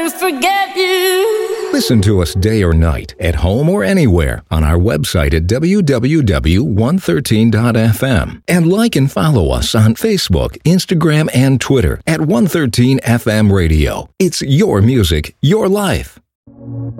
forget you. Listen to us day or night, at home or anywhere, on our website at www.113.fm. And like and follow us on Facebook, Instagram, and Twitter at 113 FM Radio. It's your music, your life.